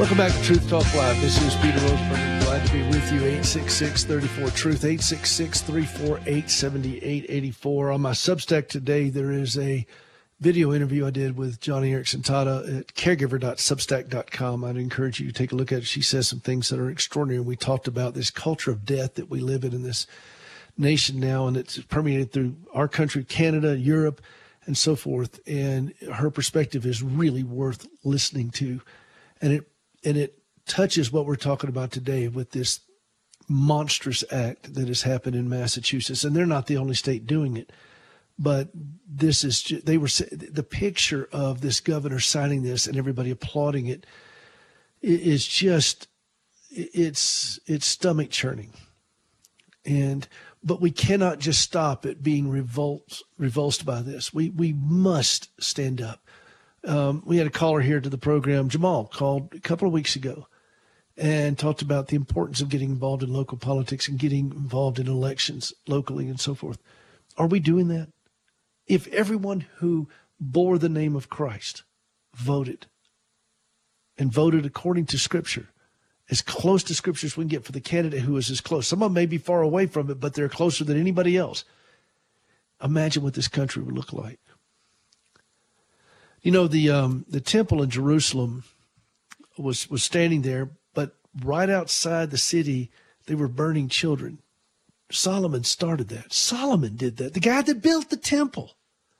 Welcome back to Truth Talk Live. This is Peter Roseberg. Glad to be with you. 866-34-TRUTH, 866-348-7884. On my Substack today, there is a video interview I did with Johnny Erickson Tata at caregiver.substack.com. I'd encourage you to take a look at it. She says some things that are extraordinary. We talked about this culture of death that we live in this nation now, and it's permeated through our country, Canada, Europe, and so forth. And her perspective is really worth listening to. And it touches what we're talking about today with this monstrous act that has happened in Massachusetts. And they're not the only state doing it. But this is, the picture of this governor signing this and everybody applauding it is just, it's stomach churning. But we cannot just stop at being revulsed by this. We must stand up. We had a caller here to the program, Jamal, called a couple of weeks ago and talked about the importance of getting involved in local politics and getting involved in elections locally and so forth. Are we doing that? If everyone who bore the name of Christ voted according to Scripture, as close to Scripture as we can get for the candidate who is as close. Some of them may be far away from it, but they're closer than anybody else. Imagine what this country would look like. You know, the temple in Jerusalem was standing there, but right outside the city, they were burning children. Solomon started that. Solomon did that. The guy that built the temple.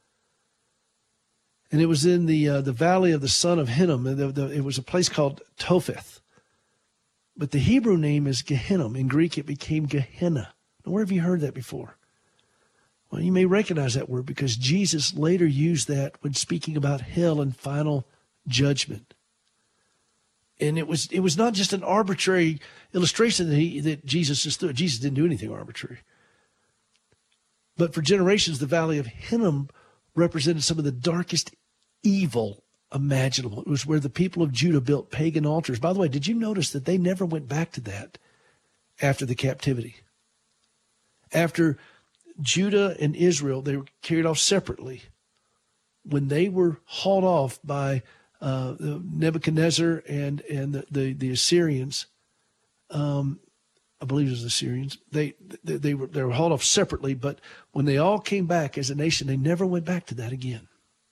And it was in the valley of the son of Hinnom. It was a place called Topheth. But the Hebrew name is Gehenna. In Greek, it became Gehenna. Now, where have you heard that before? Well, you may recognize that word because Jesus later used that when speaking about hell and final judgment. And it was not just an arbitrary illustration that Jesus just threw. Jesus didn't do anything arbitrary. But for generations, the valley of Hinnom represented some of the darkest evil imaginable. It was where the people of Judah built pagan altars. By the way, did you notice that they never went back to that after the captivity? After Judah and Israel, they were carried off separately. When they were hauled off by Nebuchadnezzar and the Assyrians, I believe it was the Assyrians, they were hauled off separately, but when they all came back as a nation, they never went back to that again.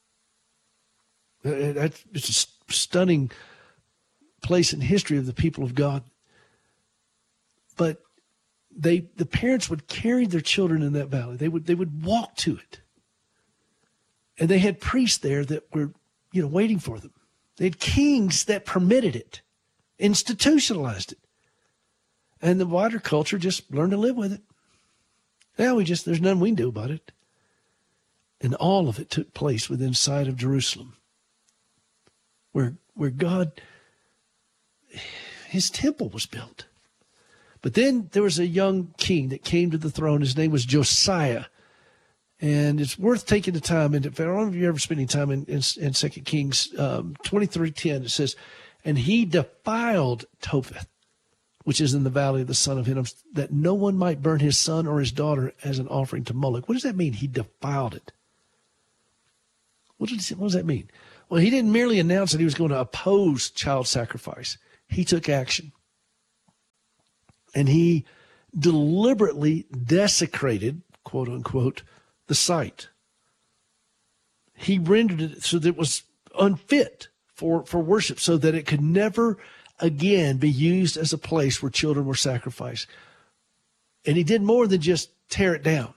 It's a stunning place in history of the people of God. But the parents would carry their children in that valley. They would walk to it. And they had priests there that were, waiting for them. They had kings that permitted it, institutionalized it. And the wider culture just learned to live with it. Now there's nothing we can do about it. And all of it took place within sight of Jerusalem, where God, his temple was built. But then there was a young king that came to the throne. His name was Josiah. And it's worth taking the time. And if I don't know if you're ever spending time in 2 Kings 23:10, it says, and he defiled Topheth, which is in the valley of the son of Hinnom, that no one might burn his son or his daughter as an offering to Moloch. What does that mean? He defiled it. What does that mean? Well, he didn't merely announce that he was going to oppose child sacrifice. He took action. And he deliberately desecrated, quote unquote, the site. He rendered it so that it was unfit for worship, so that it could never again be used as a place where children were sacrificed. And he did more than just tear it down.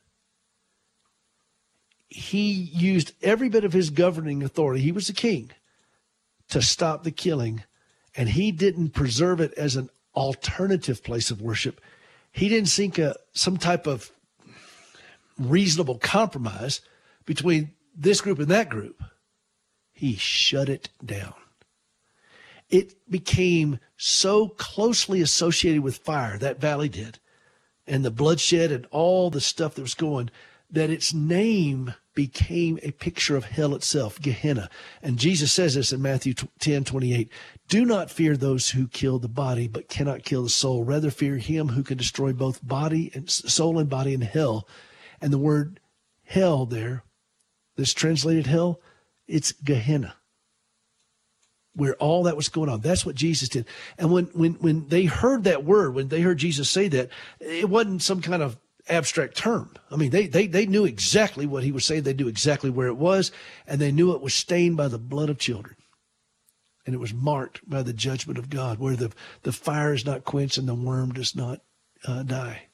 He used every bit of his governing authority. He was the king to stop the killing. And he didn't preserve it as an alternative place of worship. He didn't seek some type of reasonable compromise between this group and that group. He shut it down. It became so closely associated with fire, that valley did, and the bloodshed and all the stuff that was going, that its name became a picture of hell itself, Gehenna. And Jesus says this in Matthew 10:28, do not fear those who kill the body, but cannot kill the soul. Rather fear him who can destroy both body and soul and body in hell. And the word hell there, this translated hell, it's Gehenna. where all that was going on. That's what Jesus did. And when they heard that word, when they heard Jesus say that, it wasn't some kind of abstract term. I mean, they knew exactly what he was saying. They knew exactly where it was, and they knew it was stained by the blood of children. And it was marked by the judgment of God, where the fire is not quenched and the worm does not die.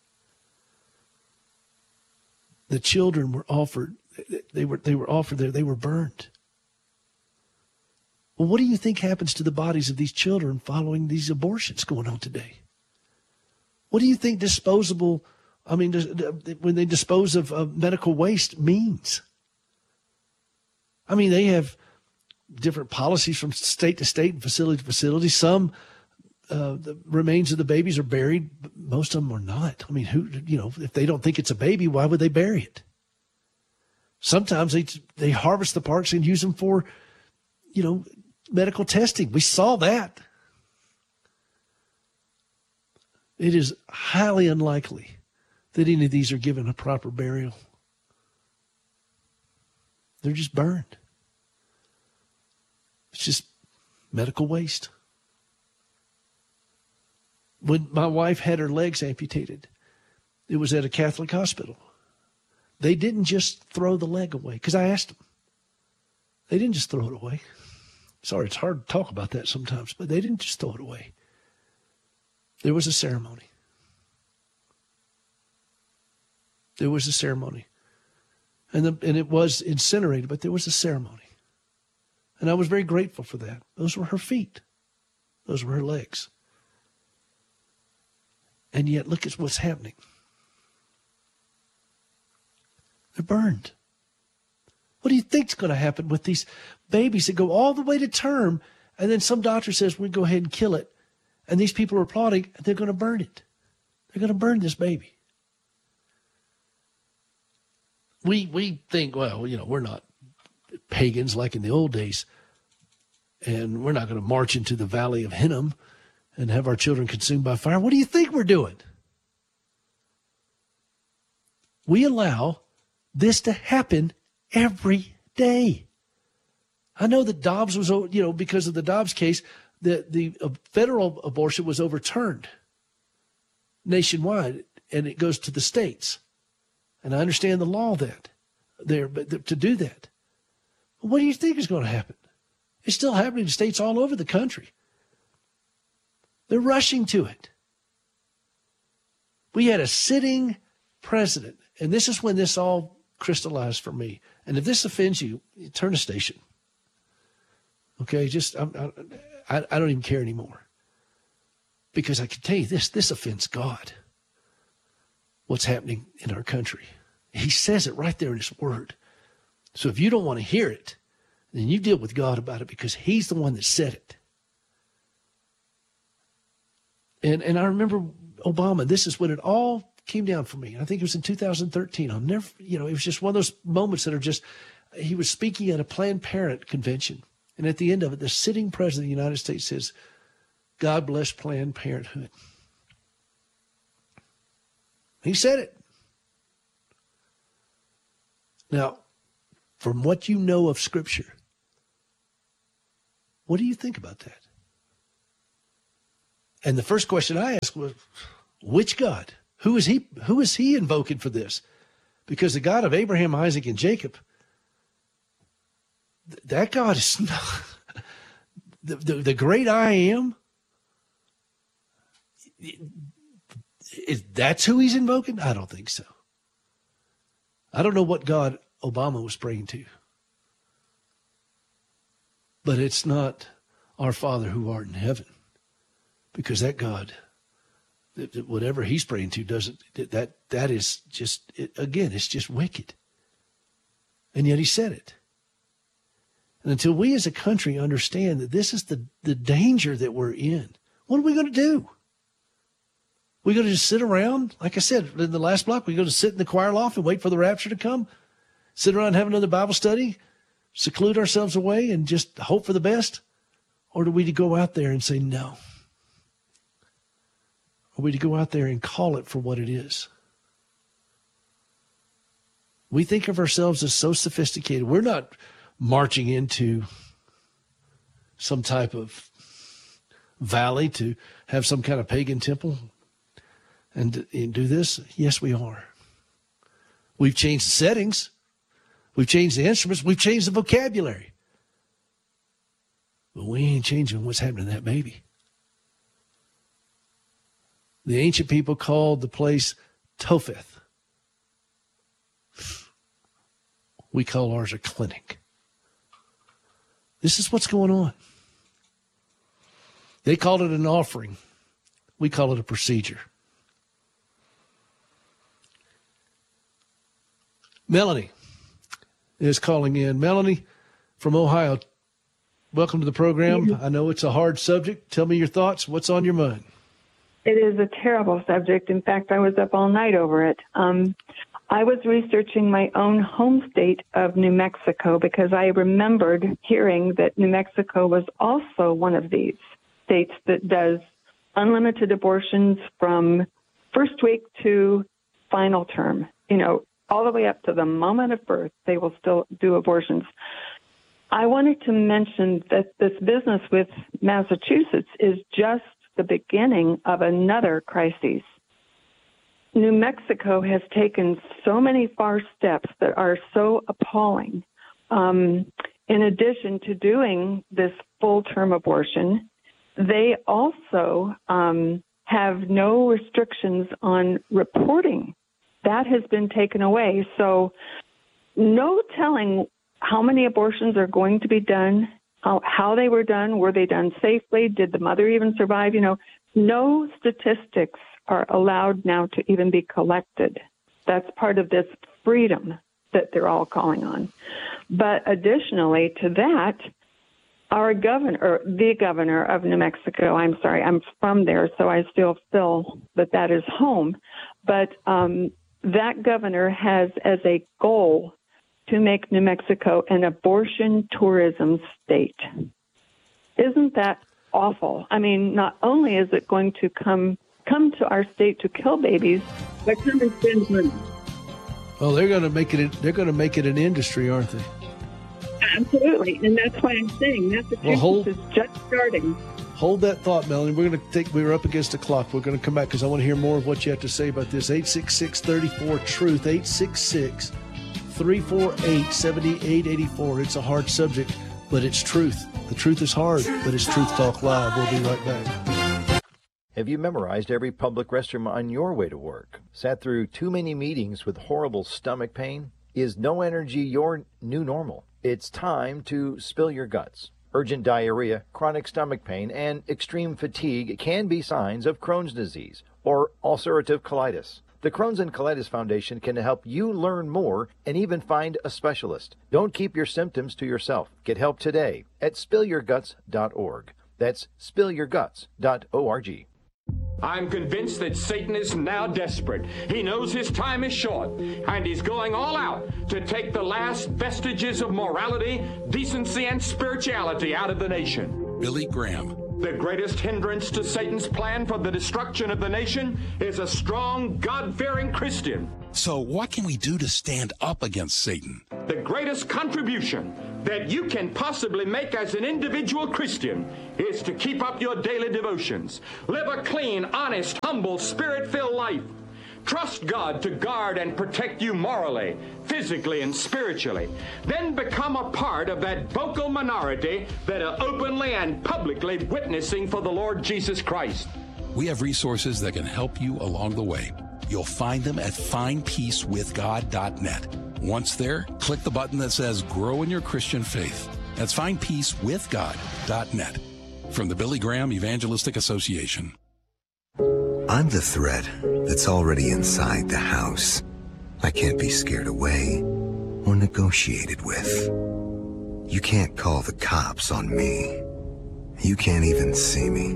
The children were offered. They were offered there. They were burned. Well, what do you think happens to the bodies of these children following these abortions going on today? What do you think when they dispose of medical waste means? I mean, they have different policies from state to state and facility to facility. Some, the remains of the babies are buried, but most of them are not. I mean, if they don't think it's a baby, why would they bury it? Sometimes they harvest the parts and use them for, medical testing. We saw that. It is highly unlikely that any of these are given a proper burial. They're just burned. It's just medical waste. When my wife had her legs amputated, it was at a Catholic hospital. They didn't just throw the leg away, because I asked them. They didn't just throw it away. Sorry, it's hard to talk about that sometimes, but they didn't just throw it away. There was a ceremony. There was a ceremony. And it was incinerated, but there was a ceremony. And I was very grateful for that. Those were her feet. Those were her legs. And yet, look at what's happening. They're burned. What do you think's going to happen with these babies that go all the way to term, and then some doctor says, we'll go ahead and kill it, and these people are applauding, and they're going to burn it. They're going to burn this baby. We think, well, we're not pagans like in the old days, and we're not going to march into the valley of Hinnom and have our children consumed by fire. What do you think we're doing? We allow this to happen every day. I know that Dobbs was, because of the Dobbs case, the federal abortion was overturned nationwide, and it goes to the states. And I understand the law but to do that. What do you think is going to happen? It's still happening in states all over the country. They're rushing to it. We had a sitting president, and this is when this all crystallized for me. And if this offends you, turn a station. Okay, I don't even care anymore. Because I can tell you this offends God. What's happening in our country. He says it right there in his word. So if you don't want to hear it, then you deal with God about it, because he's the one that said it. And I remember Obama, this is when it all came down for me. I think it was in 2013. I'll never, it was just one of those moments that are just, he was speaking at a Planned Parenthood convention. And at the end of it, the sitting president of the United States says, God bless Planned Parenthood. He said it. Now, from what you know of Scripture, what do you think about that? And the first question I asked was, which God? Who is he invoking for this? Because the God of Abraham, Isaac, and Jacob, that God is not, the great I am. That's who he's invoking? I don't think so. I don't know what God Obama was praying to. But it's not our Father who art in heaven. Because that God, whatever he's praying to, that is just, again, it's just wicked. And yet he said it. And until we as a country understand that this is the danger that we're in, what are we going to do? We're going to just sit around? Like I said, in the last block, we're going to sit in the choir loft and wait for the rapture to come? Sit around and have another Bible study? Seclude ourselves away and just hope for the best? Or do we go out there and say no? Are we to go out there and call it for what it is? We think of ourselves as so sophisticated. We're not marching into some type of valley to have some kind of pagan temple and do this? Yes, we are. We've changed the settings. We've changed the instruments. We've changed the vocabulary. But we ain't changing what's happening to that baby. The ancient people called the place Topheth. We call ours a clinic. This is what's going on. They called it an offering. We call it a procedure. Melanie is calling in. Melanie from Ohio, welcome to the program. I know it's a hard subject. Tell me your thoughts. What's on your mind? It is a terrible subject. In fact, I was up all night over it. I was researching my own home state of New Mexico because I remembered hearing that New Mexico was also one of these states that does unlimited abortions from first week to final term. You know, all the way up to the moment of birth, they will still do abortions. I wanted to mention that this business with Massachusetts is just the beginning of another crisis. New Mexico has taken so many far steps that are so appalling. In addition to doing this full-term abortion, they also have no restrictions on reporting. That has been taken away. So no telling how many abortions are going to be done, how they were done, were they done safely, did the mother even survive? You know, no statistics are allowed now to even be collected. That's part of this freedom that they're all calling on. But additionally to that, our governor, or the governor of New Mexico, I'm from there, so I still feel that is home. But that governor has as a goal to make New Mexico an abortion tourism state. Isn't that awful? I mean, not only is it going to come to our state to kill babies, but come and spend money. Well, they're going to make it an industry, aren't they? Absolutely, and that's why I'm saying Massachusetts is just starting. Hold that thought, Melanie. We're up against the clock. We're going to come back because I want to hear more of what you have to say about this. 866-34-TRUTH, 866-348-7884. It's a hard subject, but it's truth. The truth is hard, but it's Truth Talk Live. We'll be right back. Have you memorized every public restroom on your way to work? Sat through too many meetings with horrible stomach pain? Is no energy your new normal? It's time to spill your guts. Urgent diarrhea, chronic stomach pain, and extreme fatigue can be signs of Crohn's disease or ulcerative colitis. The Crohn's and Colitis Foundation can help you learn more and even find a specialist. Don't keep your symptoms to yourself. Get help today at spillyourguts.org. That's spillyourguts.org. I'm convinced that Satan is now desperate. He knows his time is short, and he's going all out to take the last vestiges of morality, decency, and spirituality out of the nation. Billy Graham. The greatest hindrance to Satan's plan for the destruction of the nation is a strong, God-fearing Christian. So what can we do to stand up against Satan? The greatest contribution that you can possibly make as an individual Christian is to keep up your daily devotions. Live a clean, honest, humble, spirit-filled life. Trust God to guard and protect you morally, physically, and spiritually. Then become a part of that vocal minority that are openly and publicly witnessing for the Lord Jesus Christ. We have resources that can help you along the way. You'll find them at findpeacewithgod.net. Once there, click the button that says Grow in Your Christian Faith. That's findpeacewithgod.net. From the Billy Graham Evangelistic Association. I'm the threat that's already inside the house. I can't be scared away or negotiated with. You can't call the cops on me. You can't even see me.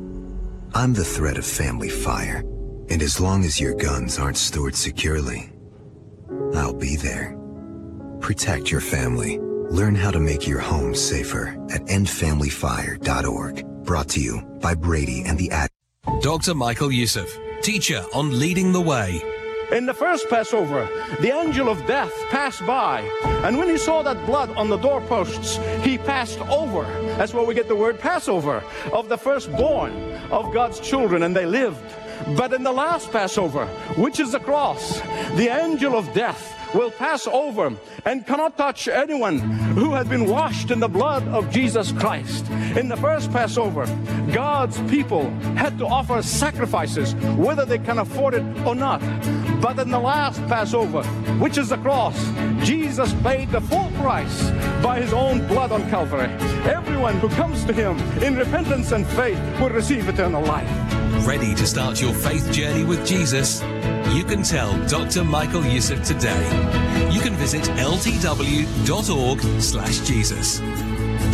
I'm the threat of family fire, and as long as your guns aren't stored securely, I'll be there. Protect your family. Learn how to make your home safer at endfamilyfire.org. Brought to you by Brady and the Ad. Dr. Michael Youssef, teacher on Leading the Way. In the first Passover, the angel of death passed by, and when he saw that blood on the doorposts, he passed over. That's where we get the word Passover, of the firstborn of God's children, and they lived. But in the last Passover, which is the cross, the angel of death will pass over and cannot touch anyone who has been washed in the blood of Jesus Christ. In the first Passover, God's people had to offer sacrifices, whether they can afford it or not. But in the last Passover, which is the cross, Jesus paid the full price by his own blood on Calvary. Everyone who comes to him in repentance and faith will receive eternal life. Ready to start your faith journey with Jesus? You can tell Dr. Michael Youssef today. You can visit ltw.org/Jesus.